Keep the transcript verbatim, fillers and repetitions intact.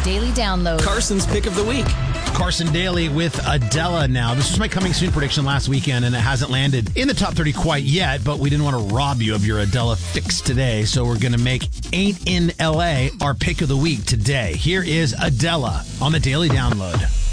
Daily Download. Carson's Pick of the Week. Carson Daly with Adele now. This was my coming soon prediction last weekend, and it hasn't landed in the top thirty quite yet, but we didn't want to rob you of your Adele fix today, so we're going to make Ain't in L A our Pick of the Week today. Here is Adele on the Daily Download.